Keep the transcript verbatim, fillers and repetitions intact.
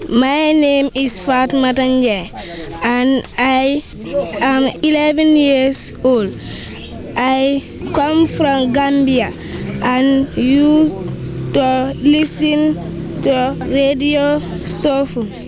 My name is Fatma Tanje and I am eleven years old. I come from Gambia and used to listen to radio station.